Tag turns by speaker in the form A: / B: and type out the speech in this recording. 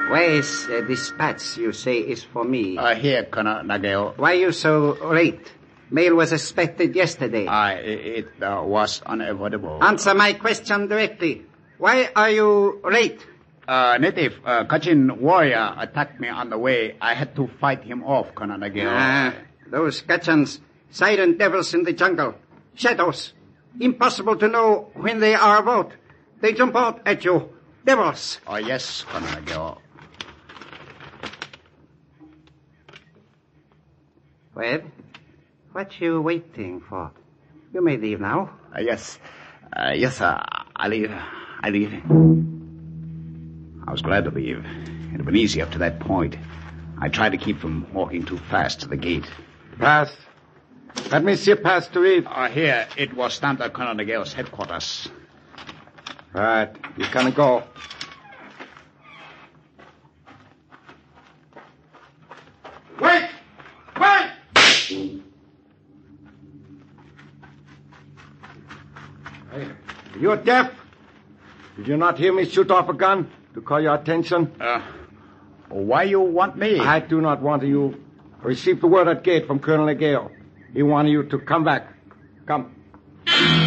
A: Where is the dispatch you say is for me?
B: Here, Colonel Nagel.
A: Why you so late? Mail was expected yesterday.
B: It was unavoidable.
A: Answer my question directly. Why are you late?
B: Native Kachin warrior attacked me on the way. I had to fight him off, Colonel Nagel.
A: Those Kachans, silent devils in the jungle. Shadows. Impossible to know when they are about. They jump out at you. Devils.
B: Yes, Colonel Nagel.
A: Well, what you waiting for? You may leave now.
B: Yes. Yes, sir. I leave. I was glad to leave. It had been easy up to that point. I tried to keep from walking too fast to the gate.
C: Pass. Let me see a pass to read.
B: Here. It was stamped at Colonel Nagel's headquarters.
C: Right. You can go. Wait! Wait! Hey, you're deaf? Did you not hear me shoot off a gun to call your attention?
B: Why you want me?
C: I do not want you. I received the word at gate from Colonel Nagel. He wanted you to come back. Come.